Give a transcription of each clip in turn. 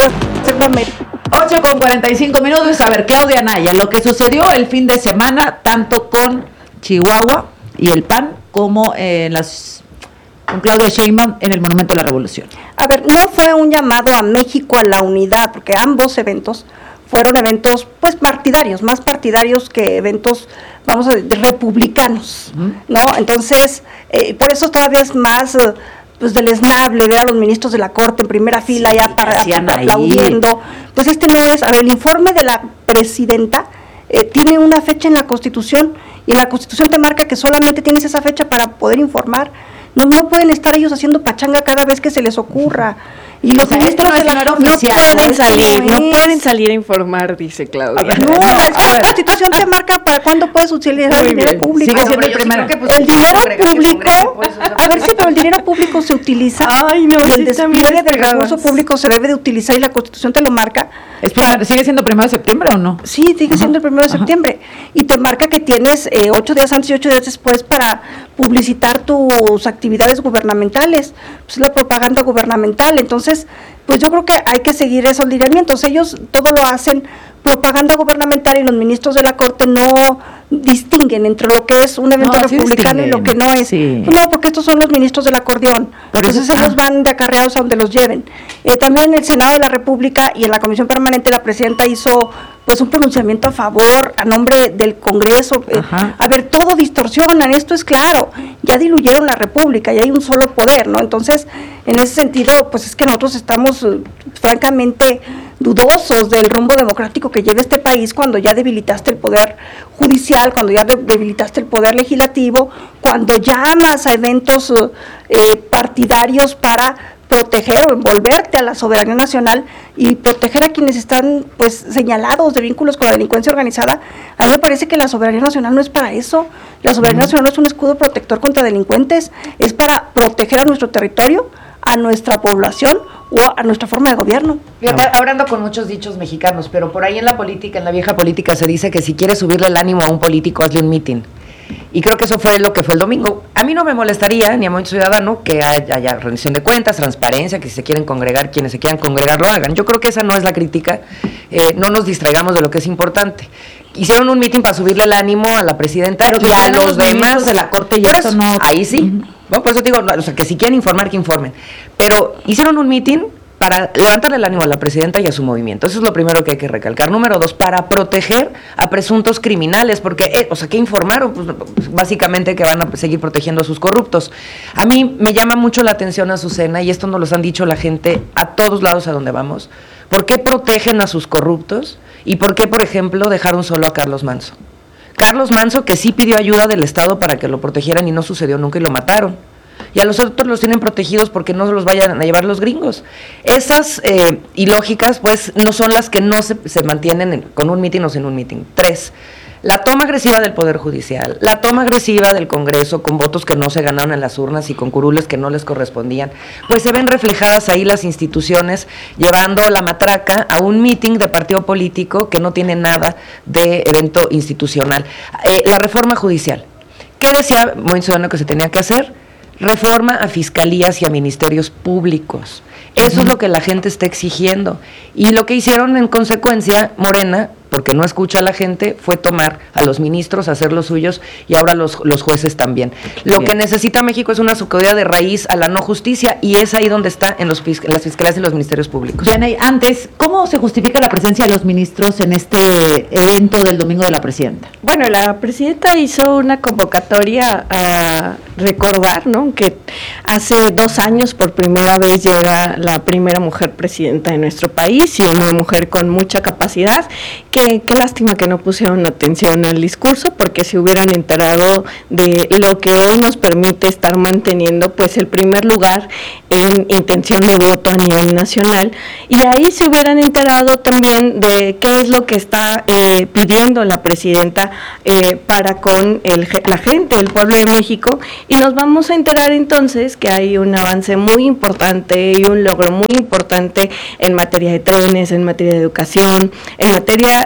Centroamérica. 8:45. A ver, Claudia Anaya, lo que sucedió el fin de semana, tanto con Chihuahua y el PAN, como con Claudia Sheinbaum en el Monumento de la Revolución. A ver, no fue un llamado a México a la unidad, porque ambos eventos fueron eventos, pues, partidarios, más partidarios que eventos, vamos a decir, republicanos, ¿no? Entonces, por eso todavía es más, pues, deleznable ver a los ministros de la Corte en primera fila, sí, ya aplaudiendo. Pues no es, a ver, el informe de la presidenta tiene una fecha en la Constitución, y en la Constitución te marca que solamente tienes esa fecha para poder informar. No pueden estar ellos haciendo pachanga cada vez que se les ocurra. Y los ministros no pueden salir a informar, dice Claudia. La Constitución te marca para cuándo puedes utilizar el dinero público. Sigue siendo el dinero público, a ver si, pero el dinero público se utiliza. Ay, no, el despliegue del recurso público se debe de utilizar y la Constitución te lo marca. Espera, ¿sigue siendo 1 de septiembre o no? Sí, sigue siendo el 1 de septiembre. Y te marca que tienes 8 días antes y 8 días después para publicitar tus actividades gubernamentales, pues la propaganda gubernamental. Entonces, pues yo creo que hay que seguir esos lineamientos. Ellos todo lo hacen propaganda gubernamental, y los ministros de la Corte no distinguen entre lo que es un evento republicano y lo que no es. Sí. Pues no, porque estos son los ministros del acordeón. Entonces ellos van de acarreados a donde los lleven. También en el Senado de la República y en la Comisión Permanente la presidenta hizo, pues, un pronunciamiento a favor, a nombre del Congreso. A ver, todo distorsionan, esto es claro. Ya diluyeron la República y hay un solo poder, ¿no? Entonces, en ese sentido, pues es que nosotros estamos francamente dudosos del rumbo democrático que lleva este país, cuando ya debilitaste el poder judicial, cuando ya debilitaste el poder legislativo, cuando llamas a eventos partidarios para proteger o envolverte a la soberanía nacional y proteger a quienes están, pues, señalados de vínculos con la delincuencia organizada. A mí me parece que la soberanía nacional no es para eso. La soberanía nacional no es un escudo protector contra delincuentes, es para proteger a nuestro territorio, a nuestra población o a nuestra forma de gobierno. Ahora ando con muchos dichos mexicanos, pero por ahí en la política, en la vieja política, se dice que si quieres subirle el ánimo a un político, hazle un mitin. Y creo que eso fue lo que fue el domingo. A mí no me molestaría, ni a Movimiento Ciudadano, que haya rendición de cuentas, transparencia, que si se quieren congregar, quienes se quieran congregar lo hagan. Yo creo que esa no es la crítica, no nos distraigamos de lo que es importante. Hicieron un mitin para subirle el ánimo a la presidenta, pero y a los demás de la Corte, y eso no. Ahí sí. Bueno, por eso digo, o sea, que si quieren informar, que informen. Pero hicieron un mitin para levantarle el ánimo a la presidenta y a su movimiento. Eso es lo primero que hay que recalcar. Número 2, para proteger a presuntos criminales, porque, ¿qué informaron? Pues básicamente que van a seguir protegiendo a sus corruptos. A mí me llama mucho la atención, Azucena, y esto nos lo han dicho la gente a todos lados a donde vamos. ¿Por qué protegen a sus corruptos? ¿Y por qué, por ejemplo, dejaron solo a Carlos Manzo? Carlos Manzo, que sí pidió ayuda del Estado para que lo protegieran y no sucedió nunca y lo mataron. Y a los otros los tienen protegidos porque no se los vayan a llevar los gringos. Esas ilógicas, pues, no son las que no se mantienen con un mitin o sin un mitin. 3, la toma agresiva del Poder Judicial, la toma agresiva del Congreso con votos que no se ganaron en las urnas y con curules que no les correspondían, pues se ven reflejadas ahí las instituciones llevando la matraca a un mitin de partido político que no tiene nada de evento institucional. La reforma judicial. ¿Qué decía Movimiento Ciudadano que se tenía que hacer? Reforma a fiscalías y a ministerios públicos. Eso es lo que la gente está exigiendo. Y lo que hicieron en consecuencia, Morena, porque no escucha a la gente, fue tomar a los ministros, hacer los suyos, y ahora los jueces también. Lo que necesita México es una sacudida de raíz a la no justicia, y es ahí donde está en las fiscalías y los ministerios públicos. Yaney, antes, ¿cómo se justifica la presencia de los ministros en este evento del domingo de la presidenta? Bueno, la presidenta hizo una convocatoria a recordar, ¿no?, que hace 2 años por primera vez llega la primera mujer presidenta de nuestro país, y una mujer con mucha capacidad. Qué lástima que no pusieron atención al discurso, porque se hubieran enterado de lo que hoy nos permite estar manteniendo, pues, el primer lugar en intención de voto a nivel nacional, y ahí se hubieran enterado también de qué es lo que está pidiendo la presidenta para con la gente, el pueblo de México, y nos vamos a enterar entonces que hay un avance muy importante y un logro muy importante en materia de trenes, en materia de educación, en materia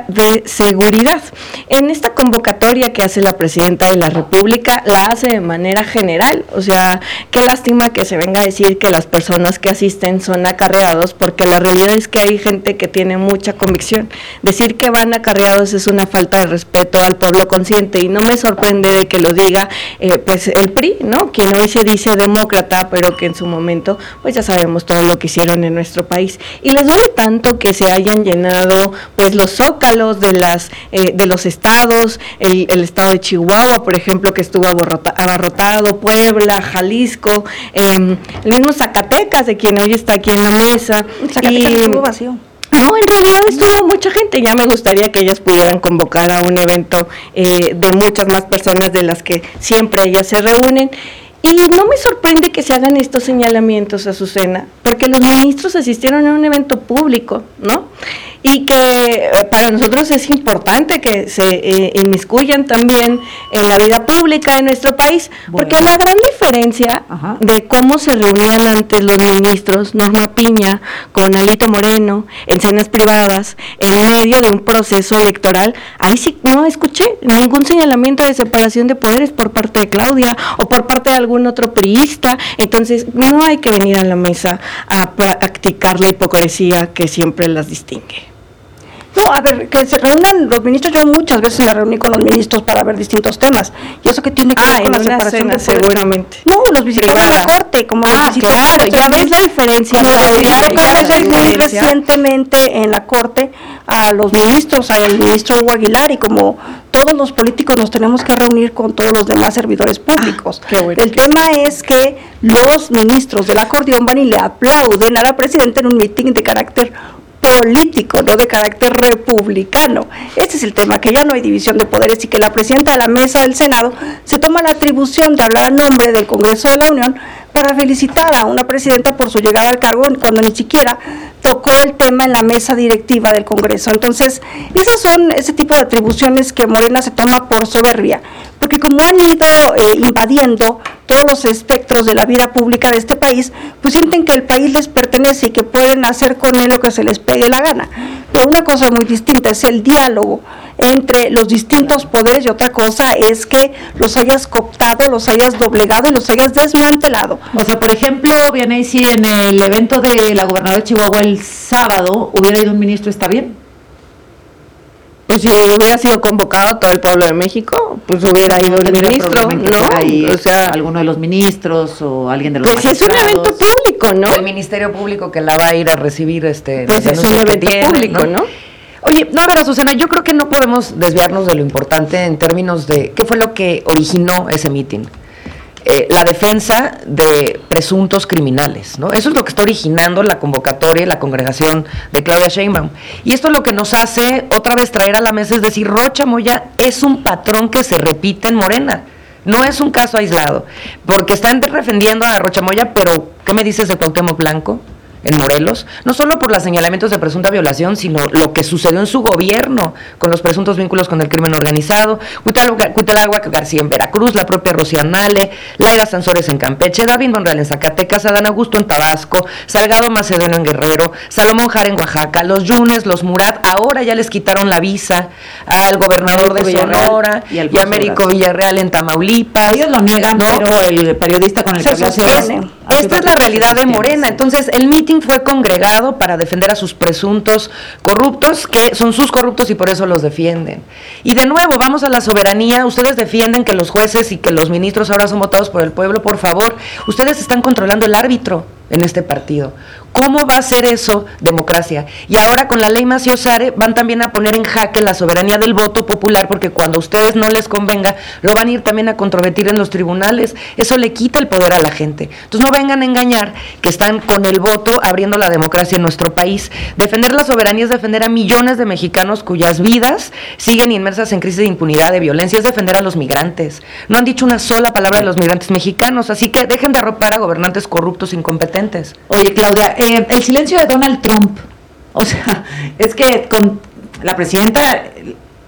de seguridad. En esta convocatoria que hace la Presidenta de la República, la hace de manera general, o sea, qué lástima que se venga a decir que las personas que asisten son acarreados, porque la realidad es que hay gente que tiene mucha convicción. Decir que van acarreados es una falta de respeto al pueblo consciente, y no me sorprende de que lo diga pues el PRI, ¿no? Quien hoy se dice demócrata, pero que en su momento pues ya sabemos todo lo que hicieron en nuestro país. Y les duele tanto que se hayan llenado pues los zócalos de los estados, el estado de Chihuahua, por ejemplo, que estuvo abarrotado, Puebla, Jalisco, el mismo Zacatecas, de quien hoy está aquí en la mesa. Zacatecas estuvo vacío. No, en realidad estuvo mucha gente. Ya me gustaría que ellas pudieran convocar a un evento de muchas más personas de las que siempre ellas se reúnen. Y no me sorprende que se hagan estos señalamientos, Azucena, porque los ministros asistieron a un evento público, ¿no? Y que para nosotros es importante que se inmiscuyan también en la vida pública de nuestro país, porque la gran diferencia de cómo se reunían antes los ministros, Norma Piña con Alito Moreno, en cenas privadas, en medio de un proceso electoral, ahí sí no escuché ningún señalamiento de separación de poderes por parte de Claudia o por parte de algún otro priista. Entonces no hay que venir a la mesa a practicar la hipocresía que siempre las distingue. No, a ver, que se reúnan los ministros, yo muchas veces me reuní con los ministros para ver distintos temas, y eso que tiene que ver con la separación de poderes. Seguramente. No, los visitamos en la corte, como claro, ya ves la diferencia. Muy recientemente en la corte a los ministros, al ministro Hugo Aguilar, y como todos los políticos nos tenemos que reunir con todos los demás servidores públicos. Bueno, el tema es que los ministros del acordeón van y le aplauden a la presidenta en un meeting de carácter político, no de carácter republicano. Este es el tema, que ya no hay división de poderes y que la presidenta de la mesa del Senado se toma la atribución de hablar a nombre del Congreso de la Unión para felicitar a una presidenta por su llegada al cargo cuando ni siquiera tocó el tema en la mesa directiva del Congreso. Entonces, esas son ese tipo de atribuciones que Morena se toma por soberbia, porque como han ido invadiendo todos los espectros de la vida pública de este país, pues sienten que el país les pertenece y que pueden hacer con él lo que se les pegue la gana. Pero una cosa muy distinta es el diálogo entre los distintos poderes, y otra cosa es que los hayas cooptado, los hayas doblegado y los hayas desmantelado. O sea, por ejemplo, Vianey, si en el evento de la gobernadora de Chihuahua el sábado hubiera ido un ministro, ¿está bien? Pues si hubiera sido convocado todo el pueblo de México, pues hubiera ido el ministro, ¿no? O sea, alguno de los ministros o alguien de los pues magistrados. Pues es un evento público, ¿no? El Ministerio Público que la va a ir a recibir, pues es un evento público, ¿no? Oye, no, a ver, Azucena, yo creo que no podemos desviarnos de lo importante en términos de qué fue lo que originó ese mitin. La defensa de presuntos criminales, ¿no? Eso es lo que está originando la convocatoria y la congregación de Claudia Sheinbaum. Y esto lo que nos hace otra vez traer a la mesa es decir, Rocha Moya es un patrón que se repite en Morena. No es un caso aislado, porque están defendiendo a Rocha Moya, pero ¿qué me dices de Cuauhtémoc Blanco en Morelos? No solo por los señalamientos de presunta violación, sino lo que sucedió en su gobierno con los presuntos vínculos con el crimen organizado, Cuitlagua García en Veracruz, la propia Rocío Nale, Laida Sansores en Campeche, David Monreal en Zacatecas, Adán Augusto en Tabasco, Salgado Macedonio en Guerrero, Salomón Jara en Oaxaca, los Yunes, los Murat, ahora ya les quitaron la visa al gobernador de Sonora y a Américo Villarreal en Tamaulipas. Ellos lo niegan, ¿no? Pero el periodista con el que habla esta es la realidad de Morena. Entonces, el meeting fue congregado para defender a sus presuntos corruptos, que son sus corruptos y por eso los defienden. Y de nuevo, vamos a la soberanía. Ustedes defienden que los jueces y que los ministros ahora son votados por el pueblo. Por favor, ustedes están controlando el árbitro en este partido. ¿Cómo va a ser eso democracia? Y ahora con la ley Macio Zare van también a poner en jaque la soberanía del voto popular, porque cuando a ustedes no les convenga, lo van a ir también a controvertir en los tribunales. Eso le quita el poder a la gente. Entonces no vengan a engañar que están con el voto abriendo la democracia en nuestro país. Defender la soberanía es defender a millones de mexicanos cuyas vidas siguen inmersas en crisis de impunidad, de violencia, es defender a los migrantes. No han dicho una sola palabra de los migrantes mexicanos, así que dejen de arropar a gobernantes corruptos incompetentes. Oye, Claudia, el silencio de Donald Trump, o sea, es que con la presidenta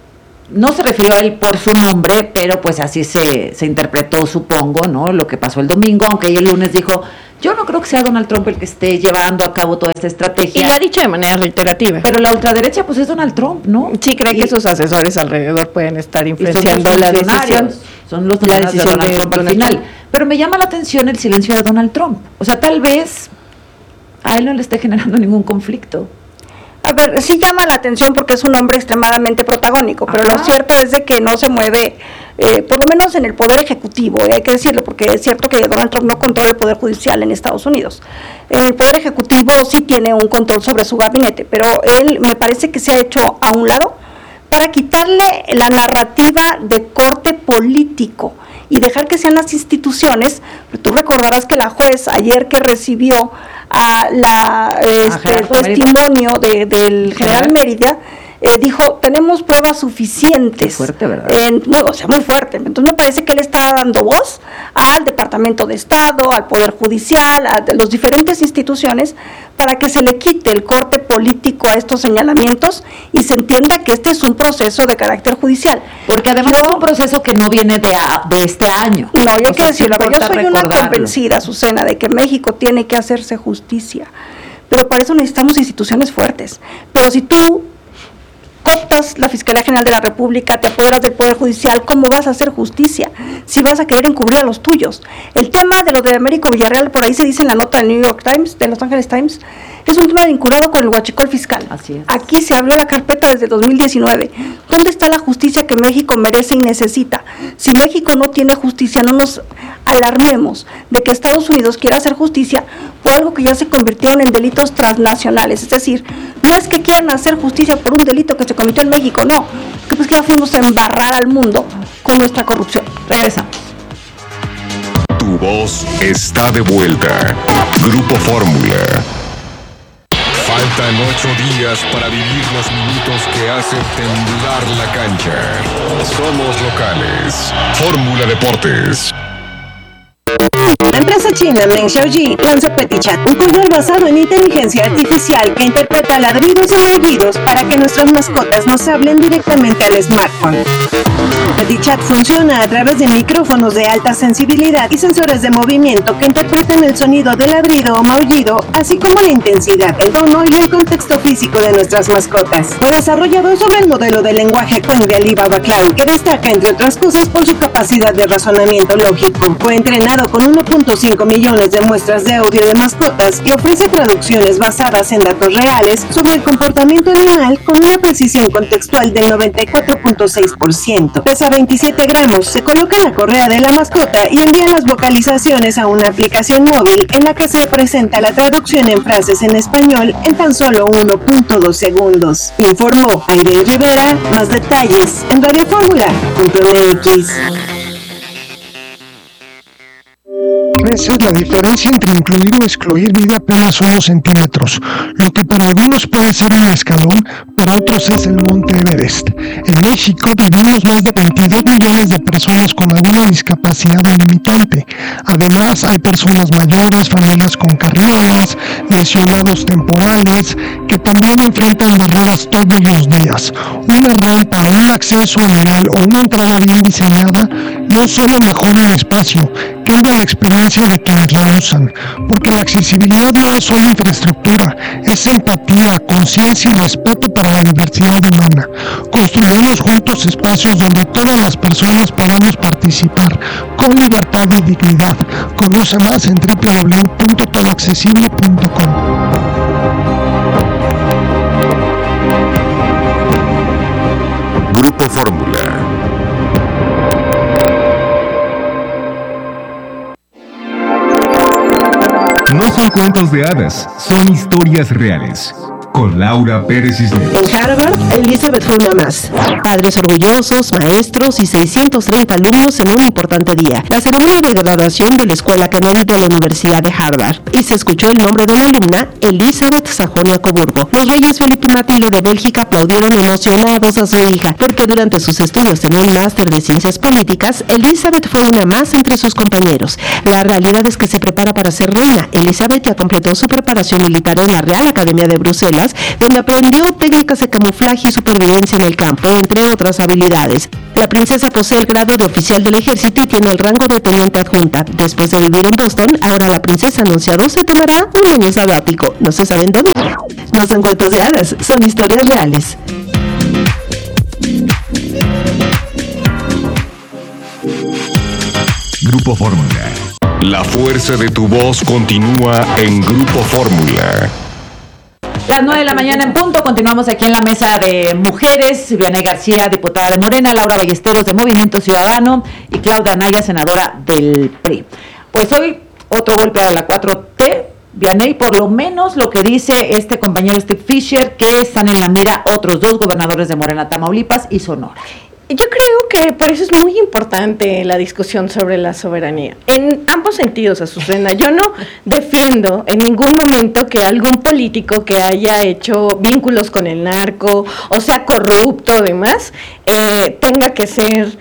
no se refirió a él por su nombre, pero pues así se interpretó, supongo, ¿no? Lo que pasó el domingo, aunque ella el lunes dijo, yo no creo que sea Donald Trump el que esté llevando a cabo toda esta estrategia. Y lo ha dicho de manera reiterativa. Pero la ultraderecha pues es Donald Trump, ¿no? Sí, cree que sus asesores alrededor pueden estar influenciando la decisión. Son los funcionarios de Donald Trump al final. Pero me llama la atención el silencio de Donald Trump. O sea, tal vez a él no le esté generando ningún conflicto. A ver, sí llama la atención porque es un hombre extremadamente protagónico, pero lo cierto es de que no se mueve, por lo menos en el poder ejecutivo, hay que decirlo, porque es cierto que Donald Trump no controla el poder judicial en Estados Unidos. En el poder ejecutivo sí tiene un control sobre su gabinete, pero él me parece que se ha hecho a un lado para quitarle la narrativa de corte político y dejar que sean las instituciones. Tú recordarás que la juez ayer que recibió el testimonio del general Mérida, dijo, tenemos pruebas suficientes. Qué fuerte, ¿verdad? Muy fuerte. Entonces me parece que él está dando voz al Departamento de Estado, al Poder Judicial, a las diferentes instituciones, para que se le quite el corte político a estos señalamientos y se entienda que este es un proceso de carácter judicial. Porque además es un proceso que no viene de este año. No, yo quiero decirlo, yo soy una convencida, Azucena, de que México tiene que hacerse justicia, pero para eso necesitamos instituciones fuertes. Pero si tú cooptas la Fiscalía General de la República, te apoderas del Poder Judicial, ¿cómo vas a hacer justicia? Si vas a querer encubrir a los tuyos. El tema de lo de Américo Villarreal, por ahí se dice en la nota del New York Times, de Los Angeles Times, es un tema vinculado con el huachicol fiscal. Así es. Aquí se abrió la carpeta desde 2019. ¿Dónde está la justicia que México merece y necesita? Si México no tiene justicia, no nos alarmemos de que Estados Unidos quiera hacer justicia por algo que ya se convirtieron en delitos transnacionales. Es decir, no es que quieran hacer justicia por un delito que se cometió en México, no. Que pues que ya fuimos a embarrar al mundo con nuestra corrupción. Regresamos. Tu voz está de vuelta. Grupo Fórmula. Faltan 8 días para vivir los minutos que hacen temblar la cancha. Somos locales. Fórmula Deportes. La empresa china Meng Xiaoji lanzó PetiChat, un control basado en inteligencia artificial que interpreta ladridos y aullidos para que nuestras mascotas nos hablen directamente al smartphone. PetiChat funciona a través de micrófonos de alta sensibilidad y sensores de movimiento que interpretan el sonido de ladrido o maullido, así como la intensidad, el tono y el contexto físico de nuestras mascotas. Fue desarrollado sobre el modelo de lenguaje Qwen de Alibaba Cloud, que destaca, entre otras cosas, por su capacidad de razonamiento lógico. Fue entrenado con 1.5 millones de muestras de audio de mascotas y ofrece traducciones basadas en datos reales sobre el comportamiento animal con una precisión contextual del 94.6%. Pesa 27 gramos, se coloca en la correa de la mascota y envía las vocalizaciones a una aplicación móvil en la que se presenta la traducción en frases en español en tan solo 1.2 segundos. Informó Aiden Rivera. Más detalles en radioformula.mx. Esa es la diferencia entre incluir o excluir mide apenas unos centímetros. Lo que para algunos puede ser un escalón, para otros es el Monte Everest. En México vivimos más de 22 millones de personas con alguna discapacidad o limitante. Además, hay personas mayores, familias con carreras, lesionados temporales, que también enfrentan barreras todos los días. Una rampa, un acceso animal o una entrada bien diseñada no solo mejora el espacio, cambia la experiencia de quienes la usan, porque la accesibilidad no es solo infraestructura, es empatía, conciencia y respeto para la diversidad humana. Construyamos juntos espacios donde todas las personas podamos participar con libertad y dignidad. Conoce más en www.todoaccesible.com. Grupo Fórmula. No son cuentos de hadas, son historias reales. Con Laura Pérez Cisneros. En Harvard, Elizabeth fue una más. Padres orgullosos, maestros y 630 alumnos en un importante día. La ceremonia de graduación de la Escuela Kennedy de la Universidad de Harvard. Y se escuchó el nombre de una alumna, Elizabeth Sajonia-Coburgo. Los reyes Felipe y Matilde de Bélgica aplaudieron emocionados a su hija, porque durante sus estudios en un máster de ciencias políticas, Elizabeth fue una más entre sus compañeros. La realidad es que se prepara para ser reina. Elizabeth ya completó su preparación militar en la Real Academia de Bruselas Tamaulipas, donde aprendió técnicas de camuflaje y supervivencia en el campo, entre otras habilidades. La princesa posee el grado de oficial del ejército y tiene el rango de teniente adjunta. Después de vivir en Boston, ahora la princesa anunciador se tomará un año sabático. No se saben dónde. No son cuentos de hadas, son historias reales. Grupo Fórmula. La fuerza de tu voz continúa en Grupo Fórmula. Las 9 de la mañana en punto, continuamos aquí en la mesa de mujeres. Vianey García, diputada de Morena, Laura Ballesteros de Movimiento Ciudadano y Claudia Anaya, senadora del PRI. Pues hoy otro golpe a la 4T. Vianey, por lo menos lo que dice este compañero Steve Fisher, que están en la mira otros 2 gobernadores de Morena, Tamaulipas y Sonora. Yo creo que por eso es muy importante la discusión sobre la soberanía. En ambos sentidos, Azucena. Yo no defiendo en ningún momento que algún político que haya hecho vínculos con el narco o sea corrupto o demás, tenga que ser,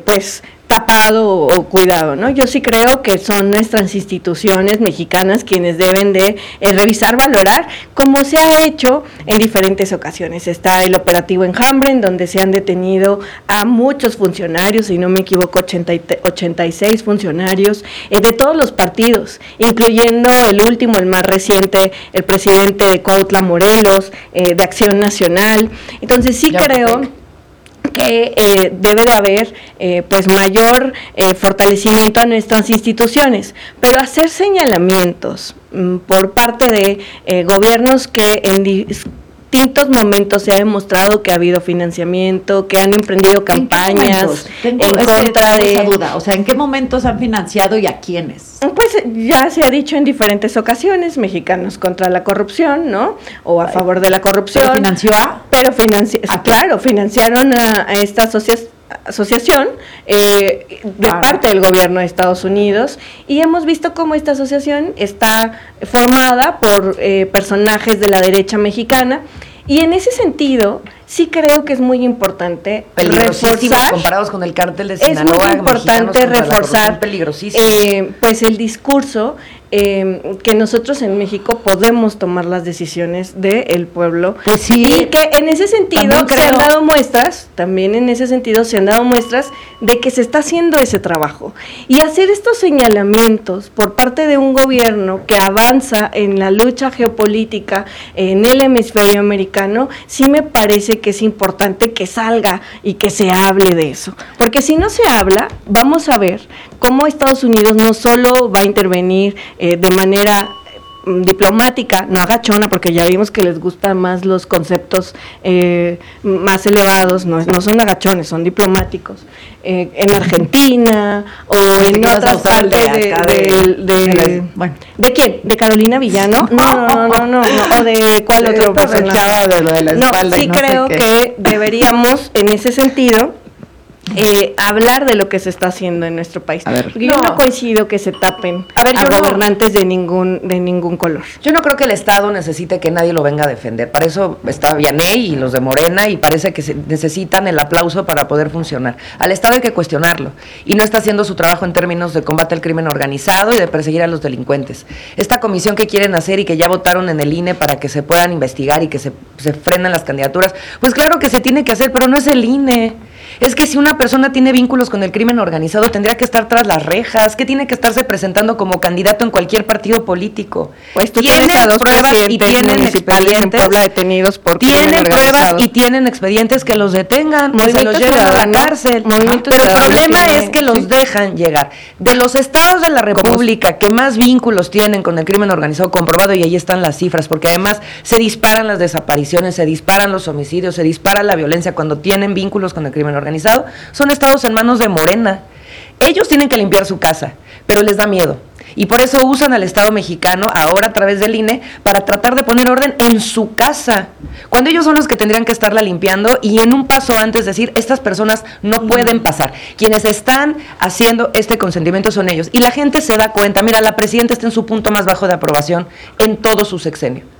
tapado o cuidado, ¿no? Yo sí creo que son nuestras instituciones mexicanas quienes deben de revisar, valorar, como se ha hecho en diferentes ocasiones. Está el operativo Enjambre, en donde se han detenido a muchos funcionarios, si no me equivoco, 86 funcionarios de todos los partidos, incluyendo el último, el más reciente, el presidente de Cuautla, Morelos, de Acción Nacional. Entonces sí creo que debe de haber mayor fortalecimiento a nuestras instituciones, pero hacer señalamientos por parte de gobiernos que en distintos momentos se ha demostrado que ha habido financiamiento, que han emprendido campañas en contra de esa duda, o sea, ¿en qué momentos han financiado y a quiénes? Pues ya se ha dicho en diferentes ocasiones, mexicanos contra la corrupción, ¿no? O a favor de la corrupción. ¿Pero financió a? Claro, financiaron a esta asociación de parte del gobierno de Estados Unidos, y hemos visto cómo esta asociación está formada por personajes de la derecha mexicana, y en ese sentido sí creo que es muy importante reforzar, comparados con el cártel de Sinaloa. Es muy importante reforzar pues el discurso que nosotros en México podemos tomar las decisiones del pueblo. Pues sí, y que en ese sentido se han dado muestras, también en ese sentido se han dado muestras de que se está haciendo ese trabajo. Y hacer estos señalamientos por parte de un gobierno que avanza en la lucha geopolítica en el hemisferio americano, sí me parece que es importante que salga y que se hable de eso. Porque si no se habla, vamos a ver cómo Estados Unidos no solo va a intervenir de manera diplomática, no agachona, porque ya vimos que les gustan más los conceptos más elevados, no son agachones, son diplomáticos, en Argentina o en otras partes ¿de quién? ¿De Carolina Villano? No, o de ¿cuál otro personaje? De lo de la espalda, sí, creo que deberíamos en ese sentido hablar de lo que se está haciendo en nuestro país. Porque yo no coincido que se tapen a gobernantes de ningún color. Yo no creo que el Estado necesite que nadie lo venga a defender. Para eso está Vianey y los de Morena, y parece que necesitan el aplauso para poder funcionar. Al Estado hay que cuestionarlo, y no está haciendo su trabajo en términos de combate al crimen organizado y de perseguir a los delincuentes. Esta comisión que quieren hacer y que ya votaron en el INE para que se puedan investigar y que se frenen las candidaturas, pues claro que se tiene que hacer, pero no es el INE. Es que si una persona tiene vínculos con el crimen organizado, tendría que estar tras las rejas, que tiene que estarse presentando como candidato en cualquier partido político. Pues tú tienes a 2 pruebas y tienen expedientes detenidos por tienen pruebas y tienen expedientes que los detengan, que se los lleven a la cárcel. Pero el problema es que los dejan llegar. De los estados de la República que más vínculos tienen con el crimen organizado comprobado, y ahí están las cifras, porque además se disparan las desapariciones, se disparan los homicidios, se dispara la violencia cuando tienen vínculos con el crimen organizado, son estados en manos de Morena. Ellos tienen que limpiar su casa, pero les da miedo. Y por eso usan al Estado mexicano, ahora a través del INE, para tratar de poner orden en su casa, cuando ellos son los que tendrían que estarla limpiando, y en un paso antes decir, estas personas no pueden pasar. Quienes están haciendo este consentimiento son ellos. Y la gente se da cuenta, mira, la presidenta está en su punto más bajo de aprobación en todo su sexenio.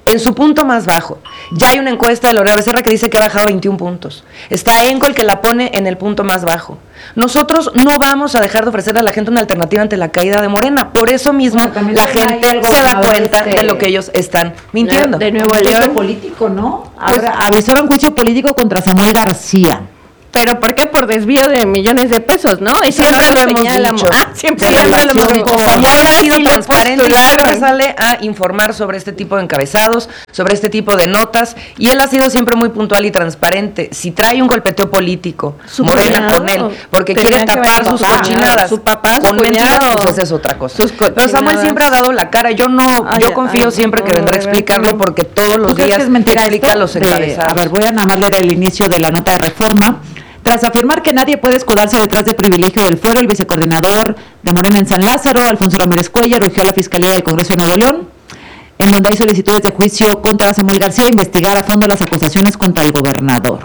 en su punto más bajo. Ya hay una encuesta de Lorena Becerra que dice que ha bajado 21 puntos. Está Encol que la pone en el punto más bajo. Nosotros no vamos a dejar de ofrecer a la gente una alternativa ante la caída de Morena. Por eso mismo la gente se da cuenta de lo que ellos están mintiendo. De Nuevo León político, ¿no? Avisaron juicio político contra Samuel García. ¿Pero por qué? Por desvío de millones de pesos, ¿no? Y siempre lo hemos dicho. Siempre lo hemos dicho. Como él ha sido transparente, siempre postularon. sale a informar sobre este tipo de encabezados, sobre este tipo de notas, y él ha sido siempre muy puntual y transparente. Si trae un golpeteo político, Morena con él, porque quiere tapar sus cochinadas, su papá, con mentiras, pues es otra cosa. Pero Samuel siempre ha dado la cara. Yo confío siempre que vendrá a explicarlo, porque todos los días explica los encabezados. A ver, voy a nada más leer el inicio de la nota de Reforma. Tras afirmar que nadie puede escudarse detrás del privilegio del fuero, el vicecoordinador de Morena en San Lázaro, Alfonso Ramírez Cuellar, urgió a la Fiscalía del Congreso de Nuevo León, en donde hay solicitudes de juicio contra Samuel García, investigar a fondo las acusaciones contra el gobernador.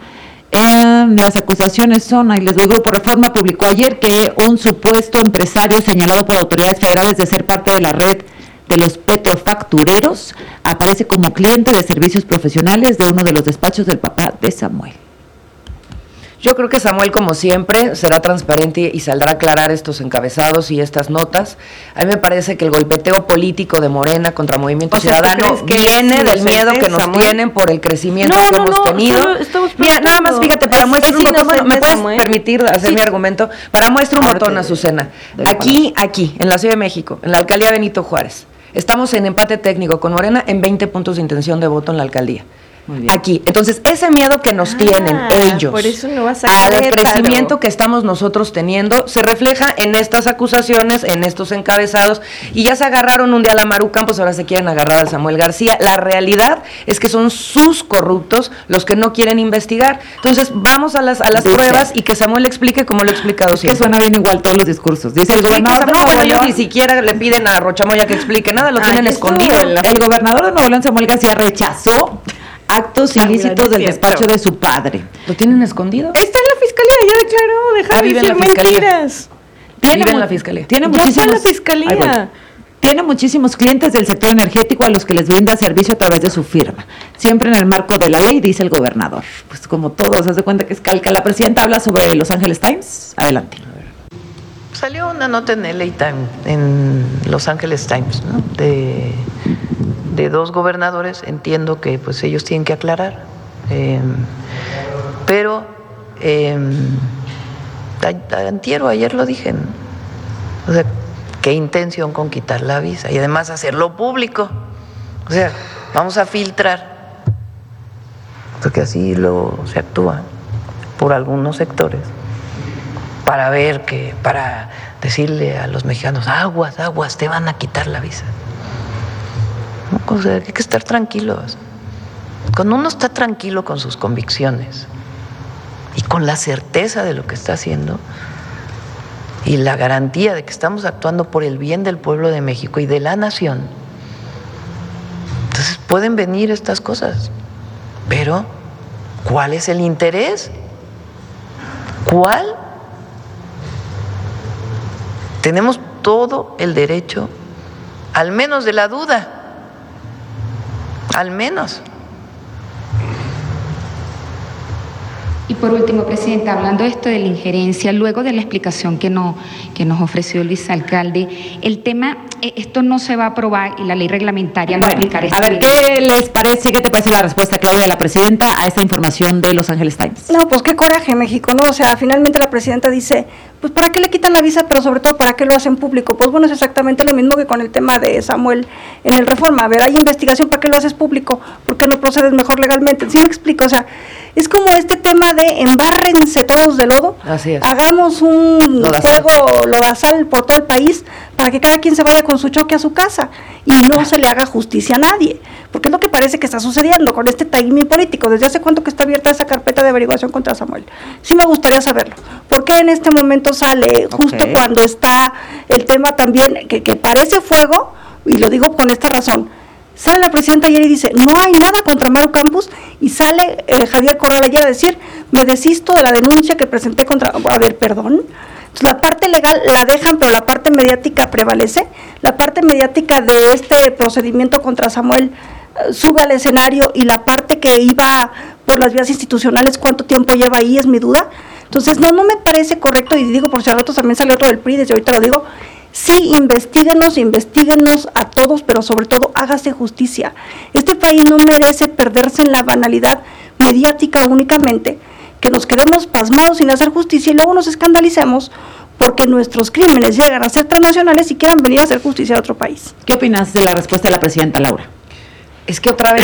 Las acusaciones son, ahí les doy, Grupo Reforma publicó ayer que un supuesto empresario señalado por autoridades federales de ser parte de la red de los petrofactureros aparece como cliente de servicios profesionales de uno de los despachos del papá de Samuel. Yo creo que Samuel, como siempre, será transparente y saldrá a aclarar estos encabezados y estas notas. A mí me parece que el golpeteo político de Morena contra Movimiento Ciudadano viene del miedo que nos tienen por el crecimiento que hemos tenido. Mira, nada más fíjate, para muestra un botón, bueno, ¿me puedes permitir hacer mi argumento? Para muestra un botón, Azucena. Aquí, en la Ciudad de México, en la alcaldía Benito Juárez, estamos en empate técnico con Morena en 20 puntos de intención de voto en la alcaldía. Aquí, entonces ese miedo que nos tienen ellos por eso no vas al crecimiento que estamos nosotros teniendo se refleja en estas acusaciones, en estos encabezados, y ya se agarraron un día a la Maru Campos, ahora se quieren agarrar al Samuel García. La realidad es que son sus corruptos los que no quieren investigar. Entonces vamos a las pruebas y que Samuel explique como lo he explicado siempre. Que suena bien igual todos los discursos. Dice el gobernador de Nuevo León, ni siquiera le piden a Rochamoya que explique nada, lo tienen escondido. El gobernador de Nuevo León, Samuel García, rechazó actos ilícitos del despacho de su padre. ¿Lo tienen escondido? Está en la fiscalía, ya declaró, deja de decir mentiras. Vive en la fiscalía. Tiene muchísimos, la fiscalía. Tiene muchísimos clientes del sector energético a los que les brinda servicio a través de su firma. Siempre en el marco de la ley, dice el gobernador. Pues como todos, haz de cuenta que es calca. La presidenta habla sobre Los Angeles Times. Adelante. Salió una nota en LA Times, en Los Angeles Times, ¿no? de dos gobernadores. Entiendo que pues ellos tienen que aclarar, pero ayer lo dije, ¿no? O sea, qué intención con quitar la visa y además hacerlo público. O sea, vamos a filtrar, porque así se actúa por algunos sectores, para decirle a los mexicanos, aguas, te van a quitar la visa. O sea, hay que estar tranquilos. Cuando uno está tranquilo con sus convicciones y con la certeza de lo que está haciendo y la garantía de que estamos actuando por el bien del pueblo de México y de la nación, entonces pueden venir estas cosas. Pero, ¿cuál es el interés? ¿Cuál? Tenemos todo el derecho, al menos de la duda. Al menos. Y por último, Presidenta, hablando de esto de la injerencia, luego de la explicación que nos ofreció el vicealcalde, el tema, esto no se va a aprobar y la ley reglamentaria no va a aplicar. A ver, ¿qué les parece, qué te parece la respuesta, Claudia, de la presidenta a esta información de Los Angeles Times? No, pues qué coraje, México, ¿no? O sea, finalmente la presidenta dice, pues ¿para qué le quitan la visa? Pero sobre todo, ¿para qué lo hacen público? Pues bueno, es exactamente lo mismo que con el tema de Samuel en el Reforma. A ver, hay investigación, ¿para qué lo haces público? ¿Por qué no procedes mejor legalmente? ¿Sí me explico? O sea, es como este tema de embárrense todos de lodo. Así es. Hagamos un juego lodazal por todo el país para que cada quien se vaya con su choque a su casa y no se le haga justicia a nadie. Porque es lo que parece que está sucediendo con este timing político. ¿Desde hace cuánto que está abierta esa carpeta de averiguación contra Samuel? Sí me gustaría saberlo. ¿Por qué en este momento sale justo cuando está el tema también que parece fuego? Y lo digo con esta razón. Sale la presidenta ayer y dice, no hay nada contra Maru Campos, y sale Javier Corral ayer a decir, me desisto de la denuncia que presenté contra... A ver, perdón. Entonces, la parte legal la dejan, pero la parte mediática prevalece. La parte mediática de este procedimiento contra Samuel sube al escenario y la parte que iba por las vías institucionales, ¿cuánto tiempo lleva ahí? Es mi duda. Entonces, no me parece correcto, y digo, por si a ratos también sale otro del PRI, desde ahorita lo digo, sí, investíguenos a todos, pero sobre todo hágase justicia. Este país no merece perderse en la banalidad mediática únicamente, que nos quedemos pasmados sin hacer justicia y luego nos escandalicemos porque nuestros crímenes llegan a ser transnacionales y quieran venir a hacer justicia a otro país. ¿Qué opinas de la respuesta de la presidenta Laura? Es que otra vez